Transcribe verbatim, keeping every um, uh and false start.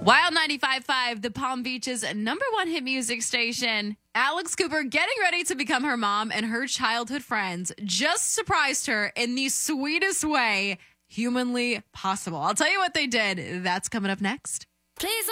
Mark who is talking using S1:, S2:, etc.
S1: Wild ninety-five point five, the Palm Beach's number one hit music station. Alex Cooper getting ready to become her mom, and her childhood friends just surprised her in the sweetest way humanly possible. I'll tell you what they did. That's coming up next.
S2: Please